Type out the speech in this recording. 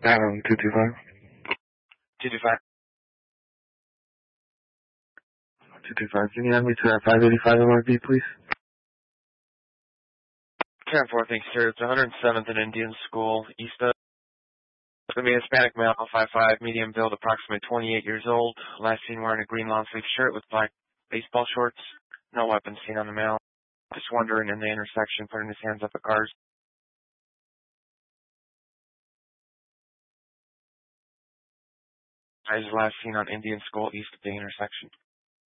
225. 225. 225. Can you have me to that 585 MRV, please? 10-4, thanks, sir. It's 107th and Indian School, East of. It's going to be a Hispanic male, 5'5", medium build, approximately 28 years old. Last seen wearing a green long sleeve shirt with black baseball shorts. No weapons seen on the male. Just wandering in the intersection, putting his hands up at cars. Guys last seen on Indian School, east of the intersection.